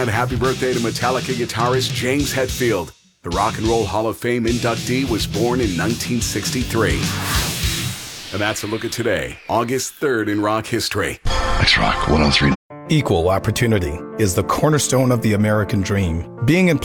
and happy birthday to Metallica guitarist James Hetfield. The Rock and Roll Hall of Fame inductee was born in 1963. And that's a look at today, August 3rd in rock history. X-Rock 103. Equal opportunity is the cornerstone of the American dream. Being in